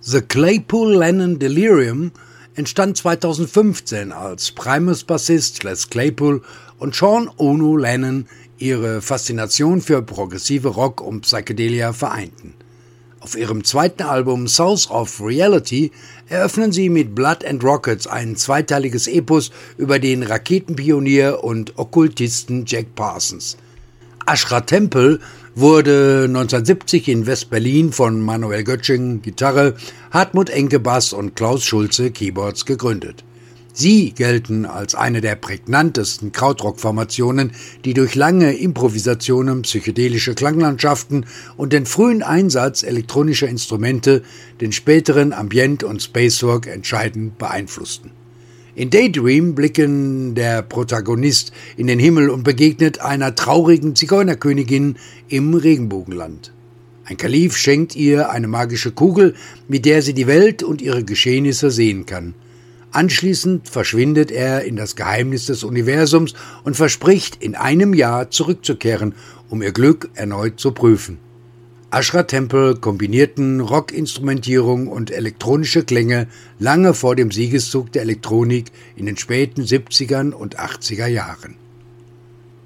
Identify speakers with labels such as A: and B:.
A: The Claypool-Lennon Delirium entstand 2015, als Primus-Bassist Les Claypool und Sean Ono Lennon ihre Faszination für progressive Rock und Psychedelia vereinten. Auf ihrem zweiten Album Souls of Reality eröffnen sie mit Blood and Rockets ein zweiteiliges Epos über den Raketenpionier und Okkultisten Jack Parsons. Ashra Temple wurde 1970 in West-Berlin von Manuel Göttsching Gitarre, Hartmut Enke Bass und Klaus Schulze Keyboards gegründet. Sie gelten als eine der prägnantesten Krautrock-Formationen, die durch lange Improvisationen, psychedelische Klanglandschaften und den frühen Einsatz elektronischer Instrumente den späteren Ambient- und Spacework entscheidend beeinflussten. In Daydream blicken der Protagonist in den Himmel und begegnet einer traurigen Zigeunerkönigin im Regenbogenland. Ein Kalif schenkt ihr eine magische Kugel, mit der sie die Welt und ihre Geschehnisse sehen kann. Anschließend verschwindet er in das Geheimnis des Universums und verspricht, in einem Jahr zurückzukehren, um ihr Glück erneut zu prüfen. Ashra Temple kombinierten Rockinstrumentierung und elektronische Klänge lange vor dem Siegeszug der Elektronik in den späten 70er und 80er Jahren.